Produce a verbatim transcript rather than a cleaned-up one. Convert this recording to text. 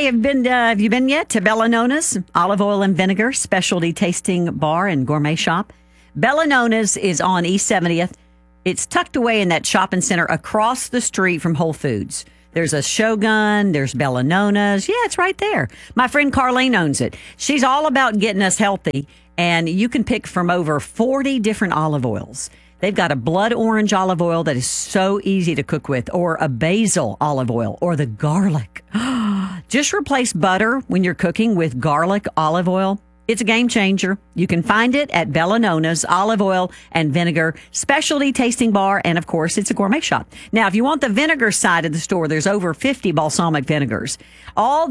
Hey, have been uh, have you been yet to Bellanona's Olive Oil and Vinegar Specialty Tasting Bar and Gourmet Shop? Bellanona's is on East seventieth. It's tucked away in that shopping center across the street from Whole Foods. There's a Shogun, there's Bellanona's. Yeah, it's right there. My friend Carlene owns it. She's all about getting us healthy, and you can pick from over forty different olive oils. They've got a blood orange olive oil that is so easy to cook with, or a basil olive oil, or the garlic. Just replace butter when you're cooking with garlic olive oil. It's a game changer. You can find it at Bellanona's Olive Oil and Vinegar Specialty Tasting Bar, and of course, it's a gourmet shop. Now, if you want the vinegar side of the store, there's over fifty balsamic vinegars. All